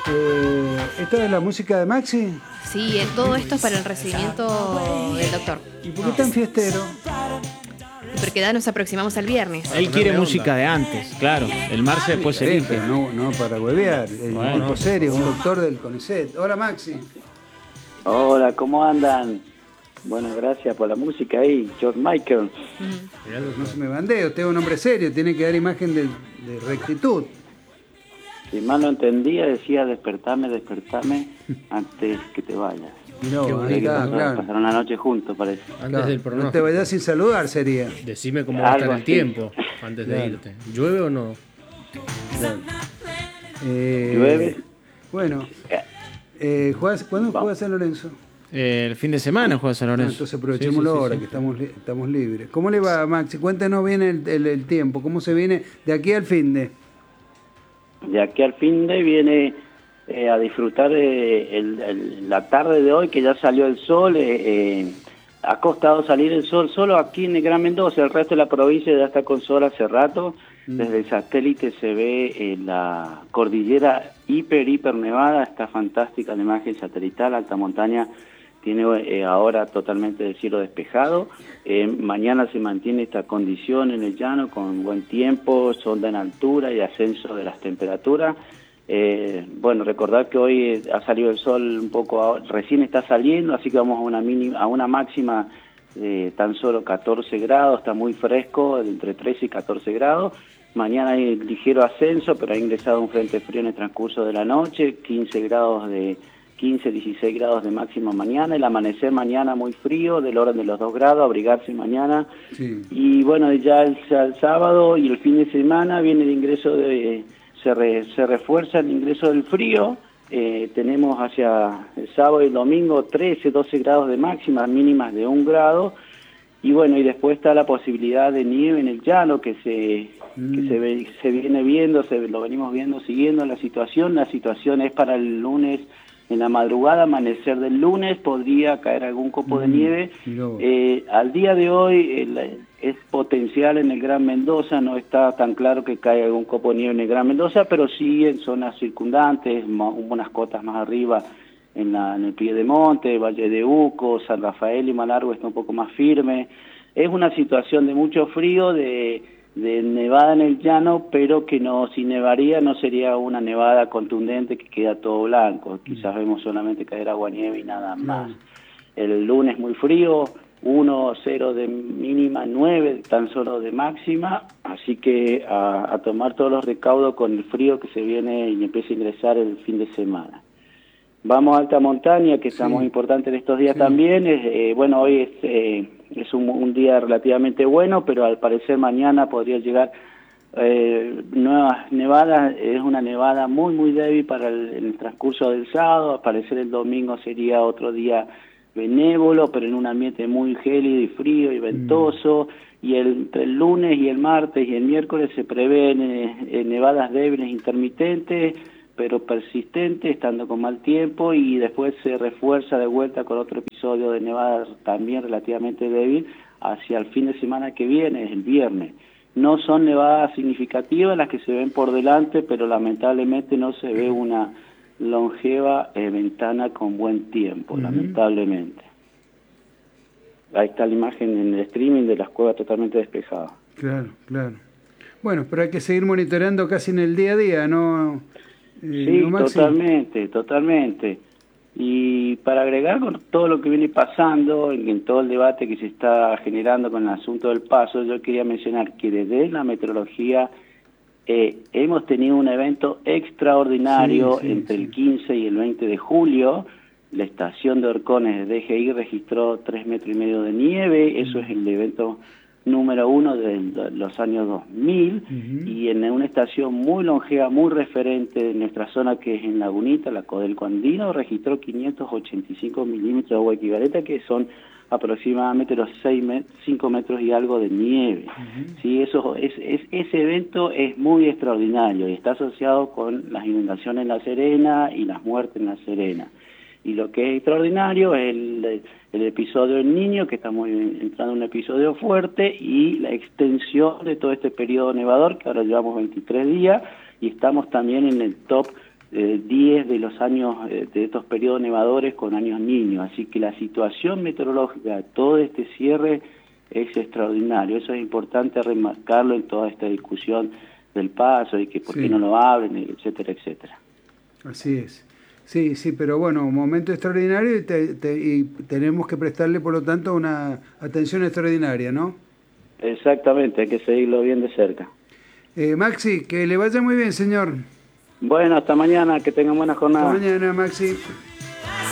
¿Esta es la música de Maxi? Sí, todo esto es para el recibimiento del doctor. ¿Y por qué tan fiestero? Porque ya nos aproximamos al viernes. Él quiere música de antes, claro. El Marce después se elige. No para huevear. Bueno. Un tipo serio, un doctor del CONICET. Hola, Maxi. Hola, ¿cómo andan? Bueno, gracias por la música ahí, George Michael. No se me bandee, usted es un hombre serio, tiene que dar imagen de rectitud. Si mal no entendía, decía despertame antes que te vayas. No, ahí está, claro. Pasaron la noche juntos, parece. Antes Claro, del no pronóstico. te vayas sin saludar, sería. Decime cómo va a estar Algo el así. tiempo antes de Claro. irte. ¿Llueve o no? ¿Llueve? Bueno, ¿cuándo juega San Lorenzo? El fin de semana juega San Lorenzo. Entonces aprovechémoslo ahora que estamos libres. ¿Cómo le va, Maxi? Cuéntenos bien el tiempo, ¿cómo se viene de aquí al fin de? De aquí al fin de viene a disfrutar la tarde de hoy, que ya salió el sol. Ha costado salir el sol solo aquí en el Gran Mendoza, el resto de la provincia ya está con sol hace rato. Desde el satélite se ve la cordillera hiper nevada, está fantástica la imagen satelital, alta montaña tiene ahora totalmente el cielo despejado. Mañana se mantiene esta condición en el llano con buen tiempo, sonda en altura y ascenso de las temperaturas. Bueno, recordar que hoy ha salido el sol un poco, recién está saliendo, así que vamos a una máxima de tan solo 14 grados, está muy fresco, entre 13 y 14 grados. Mañana hay ligero ascenso, pero ha ingresado un frente frío en el transcurso de la noche, 16 grados de máximo mañana, el amanecer mañana muy frío, del orden de los 2 grados, abrigarse mañana. Sí. Y bueno, ya el sábado y el fin de semana viene el ingreso se refuerza el ingreso del frío. Tenemos hacia el sábado y el domingo 13, 12 grados de máxima, mínimas de 1 grado. Y bueno, y después está la posibilidad de nieve en el llano que se viene viendo, lo venimos viendo, siguiendo la situación. La situación es para el lunes, en la madrugada, amanecer del lunes, podría caer algún copo de nieve. Al día de hoy es potencial en el Gran Mendoza, no está tan claro que caiga algún copo de nieve en el Gran Mendoza, pero sí en zonas circundantes, unas cotas más arriba, en el Piedemonte, Valle de Uco, San Rafael y Malargüe está un poco más firme. Es una situación de mucho frío, de nevada en el llano, pero que si nevaría no sería una nevada contundente que queda todo blanco. Quizás vemos solamente caer agua nieve y nada más. El lunes muy frío, 1, 0 de mínima, 9 tan solo de máxima, así que a tomar todos los recaudos con el frío que se viene y empieza a ingresar el fin de semana. Vamos a alta montaña, que está muy importante en estos días también. Bueno, hoy es un día relativamente bueno, pero al parecer mañana podría llegar nuevas nevadas. Es una nevada muy débil para el transcurso del sábado. Al parecer el domingo sería otro día benévolo, pero en un ambiente muy gélido y frío y ventoso. Y entre el lunes y el martes y el miércoles se prevén nevadas débiles intermitentes, pero persistente, estando con mal tiempo, y después se refuerza de vuelta con otro episodio de nevada también relativamente débil hacia el fin de semana que viene, el viernes. No son nevadas significativas las que se ven por delante, pero lamentablemente no se ve una longeva ventana con buen tiempo, lamentablemente. Ahí está la imagen en el streaming de las cuevas totalmente despejadas. Claro. Bueno, pero hay que seguir monitoreando casi en el día a día, ¿no? Sí, totalmente. Y para agregar con todo lo que viene pasando, en todo el debate que se está generando con el asunto del paso, yo quería mencionar que desde la meteorología hemos tenido un evento extraordinario entre el 15 y el 20 de julio. La estación de Horcones de DGI registró 3,5 metros de nieve, eso es el evento número 1 de los años 2000, y en una estación muy longeva, muy referente de nuestra zona, que es en Lagunita, la Codelco Andino, registró 585 milímetros de agua equivalente, que son aproximadamente los 5 metros y algo de nieve. Sí, ese evento es muy extraordinario y está asociado con las inundaciones en La Serena y las muertes en La Serena. Y lo que es extraordinario es el episodio del Niño, que estamos entrando en un episodio fuerte, y la extensión de todo este periodo nevador, que ahora llevamos 23 días, y estamos también en el top 10 de los años, de estos periodos nevadores con años niños, así que la situación meteorológica de todo este cierre es extraordinario. Eso es importante remarcarlo en toda esta discusión del paso y que por qué no lo abren, etcétera, etcétera. Así es. Sí, sí, pero bueno, un momento extraordinario y tenemos que prestarle, por lo tanto, una atención extraordinaria, ¿no? Exactamente, hay que seguirlo bien de cerca. Maxi, que le vaya muy bien, señor. Bueno, hasta mañana, que tengan buena jornada. Hasta mañana, Maxi.